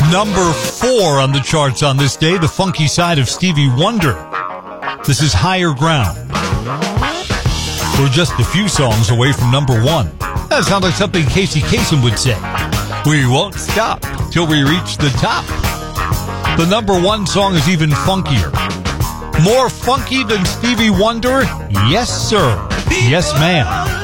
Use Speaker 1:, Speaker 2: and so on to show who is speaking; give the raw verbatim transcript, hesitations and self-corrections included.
Speaker 1: Number four on the charts on this day, the funky side of Stevie Wonder. This is Higher Ground. We're just a few songs away from number one. That sounds like something Casey Kasem would say. We won't stop till we reach the top. The number one song is even funkier. More funky than Stevie Wonder? Yes, sir. Yes, ma'am.